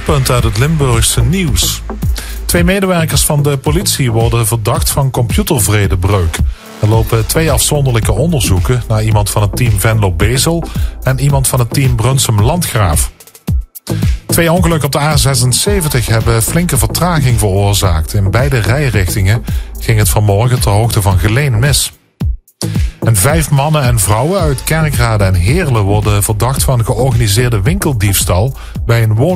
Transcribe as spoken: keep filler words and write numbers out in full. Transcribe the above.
hoofdpunten uit het Limburgse nieuws. Twee medewerkers van de politie worden verdacht van computervredebreuk. Er lopen twee afzonderlijke onderzoeken naar iemand van het team Venlo-Bezel en iemand van het team Brunsum-Landgraaf. Twee ongelukken op de A zesenzeventig hebben flinke vertraging veroorzaakt. In beide rijrichtingen ging het vanmorgen ter hoogte van Geleen mis. En vijf mannen en vrouwen uit Kerkrade en Heerlen worden verdacht van georganiseerde winkeldiefstal bij een woning.